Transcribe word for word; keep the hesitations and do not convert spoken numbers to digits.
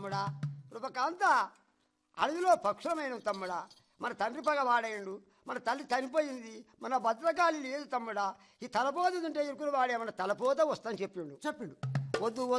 తమ్ముడా కృపకాంత అడవిలో పక్షులమైన తమ్ముడా మన తండ్రి పగ వాడేయండు మన తల్లి చనిపోయింది మన భద్రకాళి లేదు తమ్ముడా ఈ తలపోతుంటే ఇరుకులు వాడే మన తలపోత వస్తాను చెప్పిండు చెప్పిండు వద్దు